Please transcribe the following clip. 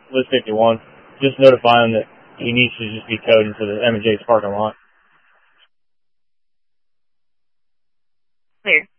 List 51. Just notify him that he needs to just be coding for the M&J's parking lot. Clear.